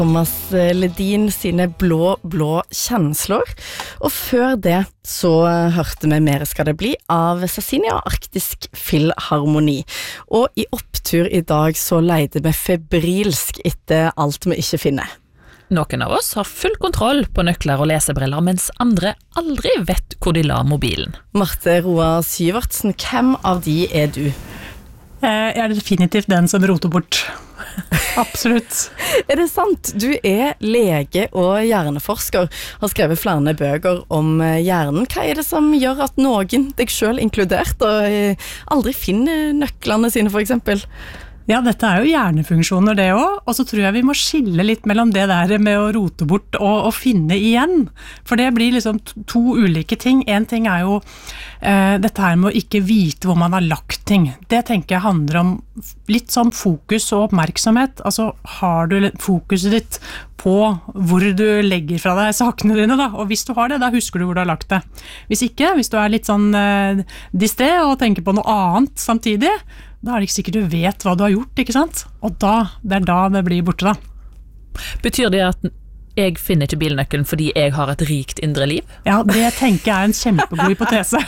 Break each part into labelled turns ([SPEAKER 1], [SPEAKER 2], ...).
[SPEAKER 1] Thomas Ledin sine blå kjenslor. Og før det så hørte vi Mer skal det bli av Cecilia Arktisk Filharmoni. Og i opptur i dag så leide vi febrilsk etter alt vi ikke finner.
[SPEAKER 2] Noen av oss har full kontroll på nøkler og lesebriller, mens andre aldri vet hvor de la mobilen.
[SPEAKER 1] Marte Roa Syvertsen, hvem av de er du?
[SPEAKER 3] Jeg er definitivt den som roter bort. Absolutt.
[SPEAKER 1] Er det sant? Du er lege og hjerneforsker, har skrevet flere bøker om hjernen. Hva er det som gjør at noen, deg selv inkludert, aldri finner nøklene sine for eksempel?
[SPEAKER 3] Ja, dette er jo hjernefunksjoner det også, og så tror jeg vi må skille litt mellom det der med å rote bort og finne igjen. For det blir liksom to ulike ting. En ting er jo dette her med å ikke vite hvor man har lagt ting. Det tenker jeg handler om litt sånn fokus og oppmerksomhet. Altså, har du fokuset ditt på hvor du legger fra deg sakene dine da? Og hvis du har det, da husker du hvor du har lagt det. Hvis ikke, hvis du er litt sånn distré og tenker på noe annet samtidig, da er det ikke sikkert du vet hva du har gjort, ikke sant? Og det er da det blir borte da.
[SPEAKER 2] Betyr det at jeg finner ikke bilnøkkelen fordi jeg har et rikt indre liv?
[SPEAKER 3] Ja, det tenker jeg er en kjempegod hypotese.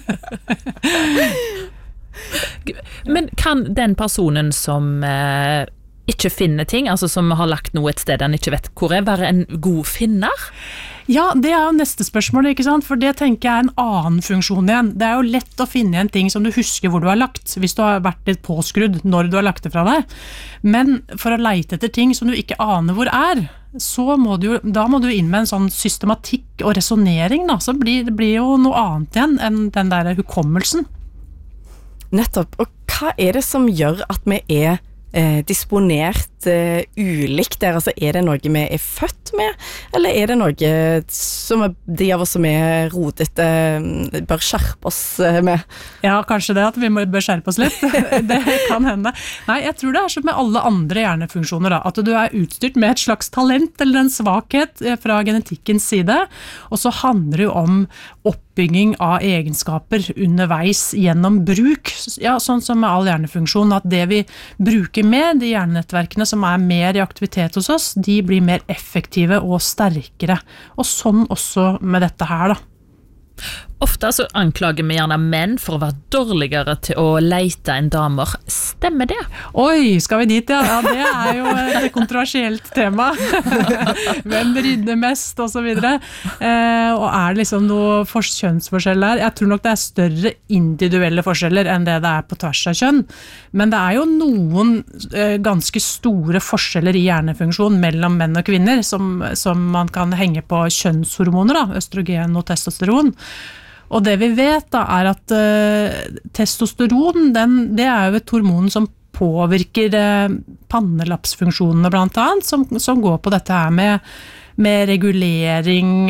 [SPEAKER 2] Men kan den personen som ikke finner ting, altså som har lagt noe et sted han ikke vet hvor være en god finner?
[SPEAKER 3] Ja, det er jo neste spørsmål, ikke sant? For det tenker jeg er en annen funksjon igjen. Det er jo lett å finne en ting som du husker hvor du har lagt, hvis du har vært litt påskrudd når du har lagt det fra deg. Men for å leite etter ting som du ikke aner hvor så må du inn med en sånn systematikk og resonering da, så det blir jo noe annet igjen enn den der hukommelsen.
[SPEAKER 1] Nettopp, og hva er det som gjør at vi er disponert ulikt der? Altså, er det noe vi er født med, eller er det noe som de av oss som er rodete bør skjerpe oss med?
[SPEAKER 3] Ja, kanskje det at vi bør skjerpe oss litt. Det kan hende. Nei, jeg tror det er som med alle andre hjernefunksjoner da, at du er utstyrt med et slags talent eller en svakhet fra genetikkens side, og så handler det jo om oppbygging av egenskaper underveis gjennom bruk. Ja, sånn som med all hjernefunksjon, at det vi bruker med de hjernenettverkene som er mer i aktivitet hos oss, de blir mer effektive og sterkere. Og sånn også med dette her da.
[SPEAKER 2] Ofte så anklager vi gjerne menn for å være dårligere til å leite enn damer. Stemmer det?
[SPEAKER 3] Oi, skal vi dit, ja? Ja, det er jo et kontroversielt tema. Hvem rydder mest, og så videre. Og er det liksom noe kjønnsforskjell der? Jeg tror nok det er større individuelle forskjeller enn det er på tvers av kjønn. Men det er jo noen ganske store forskjeller i hjernefunksjon mellom menn og kvinner, som man kan henge på kjønnshormoner, da, østrogen og testosteron. Og det vi vet da er at testosteron, det er jo et hormon som påvirker pannelappsfunksjonene blant annet, som går på dette her med regulering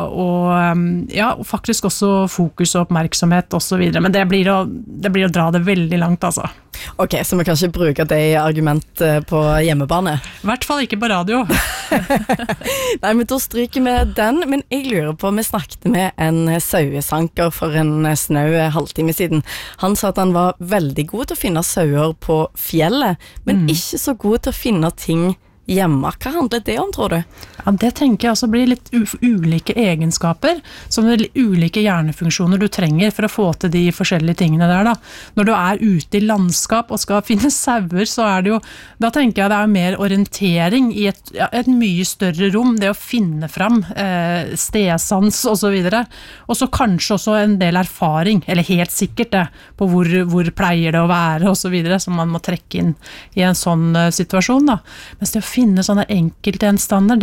[SPEAKER 3] og faktisk også fokus og oppmerksomhet og så videre. Men det blir å dra det veldig langt, altså.
[SPEAKER 1] Ok, så vi kan ikke bruke det i argument på hjemmebane?
[SPEAKER 3] I hvert fall ikke på radio.
[SPEAKER 1] Nei, men da stryker vi den. Men jeg lurer på, vi snakket med en sauesanker for en snau halvtime siden. Han sa at han var veldig god til å finne sauer på fjellet, men ikke så god til å finne ting hjemme. Hva handler det om, tror du?
[SPEAKER 3] Ja, det tenker jeg også blir litt ulike egenskaper, som ulike hjernefunksjoner du trenger for å få til de forskjellige tingene der da. Når du er ute i landskap og skal finne sauer, så er det jo, da tenker jeg det er mer orientering i et mye større rom, det å finne fram stedsans og så videre. Og så kanskje også en del erfaring, eller helt sikkert det, på hvor pleier det å være og så videre, som man må trekke inn i en sånn situasjon da. Mens det å finne sånne enkeltgjenstander,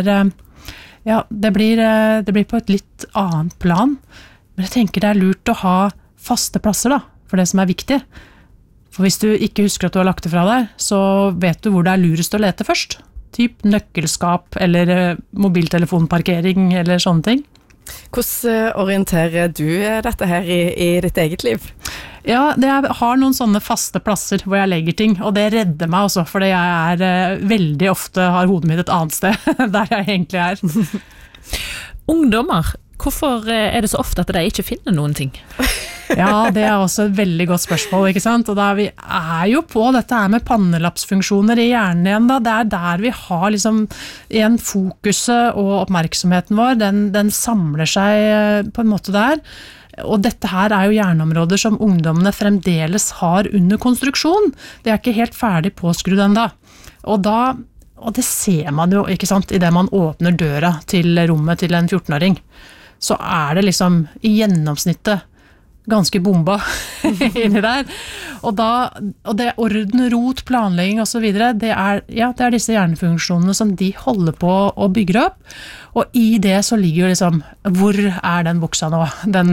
[SPEAKER 3] det blir på et litt annet plan. Men jeg tenker det er lurt å ha faste plasser da, for det som er viktig. For hvis du ikke husker at du har lagt det fra deg, så vet du hvor det er lurest å lete først. Typ nøkkelskap, eller mobiltelefonparkering, eller sånne ting.
[SPEAKER 1] Hvordan orienterer du dette her i ditt eget liv?
[SPEAKER 3] Ja, jeg har noen sånne faste plasser hvor jeg legger ting, og det redder meg også, fordi jeg veldig ofte har hodet mitt et annet sted, der jeg egentlig er.
[SPEAKER 2] Ungdommer, hvorfor er det så ofte at de ikke finner noen ting?
[SPEAKER 3] Ja, det også et veldig godt spørsmål, ikke sant? Og vi jo på dette her med pannelappsfunksjoner i hjernen igjen da. Det der vi har liksom igjen fokuset og oppmerksomheten vår, den samler seg på en måte der. Og dette her jo hjerneområder som ungdommene fremdeles har under konstruksjon. Det ikke helt ferdig påskrudd enda. Og det ser man jo, ikke sant, i det man åpner døra til rommet til en 14-åring. Så det liksom i gjennomsnittet ganske bomba inni der. Og det orden, rot, planlegging og så videre, det disse hjernefunksjonene som de holder på å bygge opp. Og i det så ligger jo liksom, hvor den buksa nå? Det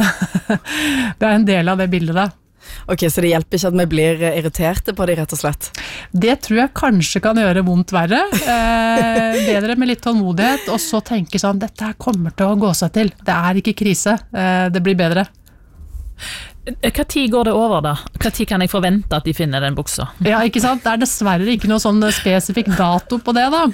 [SPEAKER 3] en del av det bildet da.
[SPEAKER 1] Ok, så det hjelper ikke at vi blir irriterte på det, rett og slett?
[SPEAKER 3] Det tror jeg kanskje kan gjøre vondt verre. Bedre med litt tålmodighet, og så tenke sånn, dette her kommer til å gå seg til. Det ikke krise, det blir bedre.
[SPEAKER 2] Hva tid går det over da? Hva tid kan jeg forvente at de finner den buksa?
[SPEAKER 3] Ja, ikke sant? Det dessverre ikke noe sånn spesifikk dato på det da,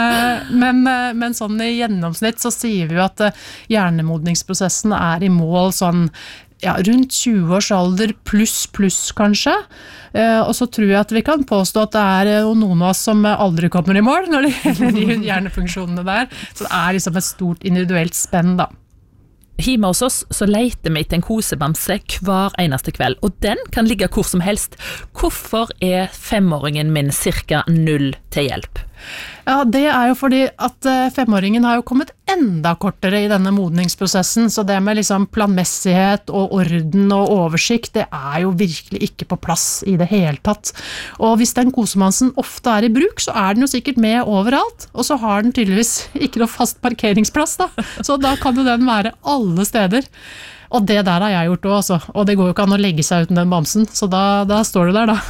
[SPEAKER 3] men sånn i gjennomsnitt så sier vi jo at hjernemodningsprosessen i mål sånn, rundt 20 års alder pluss kanskje, og så tror jeg at vi kan påstå at det noen av oss som aldri kommer i mål når det gjelder de hjernefunksjonene der, så det liksom et stort individuelt spenn da.
[SPEAKER 2] Hjemme hos oss så leter vi etter en kosebamse hver eneste kveld, og den kan ligge hvor som helst. Hvorfor 5-åringen min cirka 0 til hjelp? Ja, det jo fordi at 5-åringen har jo kommet enda kortere i denne modningsprosessen, så det med liksom planmessighet og orden og oversikt, det jo virkelig ikke på plass i det hele tatt. Og hvis den kosemansen ofte i bruk, så den jo sikkert med overalt, og så har den tydeligvis ikke noe fast parkeringsplass da, så da kan jo den være alle steder. Og det der har jeg gjort også, og det går jo ikke an å legge seg uten den bamsen, så da står du der da.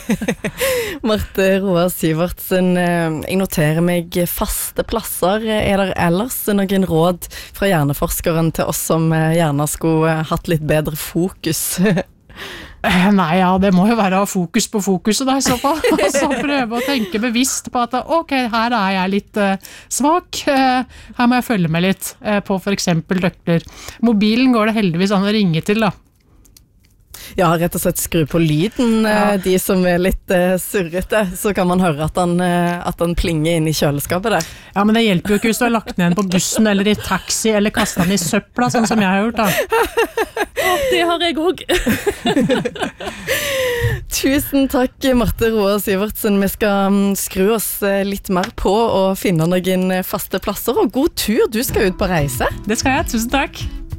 [SPEAKER 1] Marte Roar Syvertsen, jeg noterer meg faste plasser. Det ellers noen råd fra hjerneforskeren til oss som gjerne skulle hatt litt bedre fokus?
[SPEAKER 3] Nei, det må jo være fokus på fokuset da, i så fall. Og så prøve å tenke bevisst på at ok, her jeg litt svak, her må jeg følge med litt på for eksempel røkler. Mobilen går det heldigvis an å ringe til da.
[SPEAKER 1] Ja, rett og slett skru på lyden, de som litt surrete, så kan man høre at den plinger inn i kjøleskapet der.
[SPEAKER 3] Ja, men det hjelper jo ikke hvis du har lagt ned den på bussen eller i taxi eller kastet den i søpla, sånn som jeg har gjort da.
[SPEAKER 2] Det har jeg også.
[SPEAKER 1] Tusen takk, Marte Roar Syvertsen. Vi skal skru oss litt mer på og finne noen faste plasser, og god tur, du skal ut på reise.
[SPEAKER 3] Det skal jeg, tusen takk.